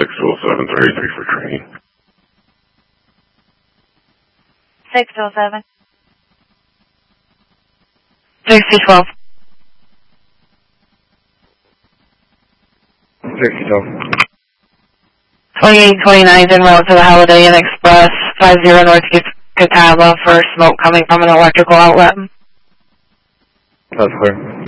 60733 for training. 607. 6012. 6012. 2829 en route to the Holiday Inn Express, 50 North Catawba for smoke coming from an electrical outlet. That's clear.